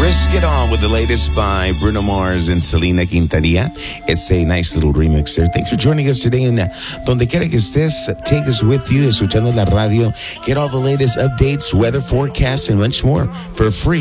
Risk It On with the latest by Bruno Mars and Selena Quintanilla. It's a nice little remix there. Thanks for joining us today. And donde quiera que estés, take us with you, escuchando la radio. Get all the latest updates, weather forecasts, and much more for free.